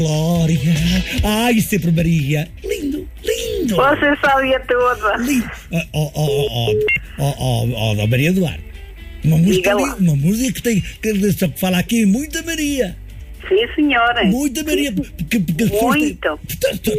Glória. Ai, sempre Maria. Lindo, lindo. Você sabia toda. Lindo. Maria Eduardo. Uma música que tem. Só que fala aqui muita Maria. Sim, senhora. Muita Maria. Muito.